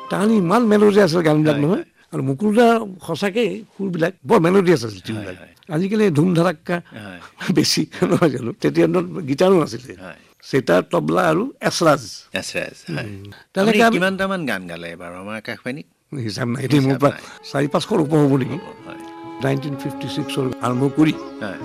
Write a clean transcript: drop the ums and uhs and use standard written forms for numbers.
তাহানি ইমান মেলোডিয়াছ আছিল গানবিলাক নহয় আৰু মুকুলদা সঁচাকে সুৰবিলাক বৰ মেলোডিয়াছ আছিল টিউনবিলাক আজিকালি ধুম ধাৰাক্কা বেছি নহয় জানো তেতিয়া গীটাৰো নাছিলে সেতাৰ তবলা আৰু এছৰাজ তেনেকৈ কিমানটামান গান গালে বাৰু আমাৰ আকাশবাণীত হিচাপ নাই এতিয়া মোৰ পৰা 4-500 ওপৰ হ'ব নেকি 1956 আৰম্ভ কৰি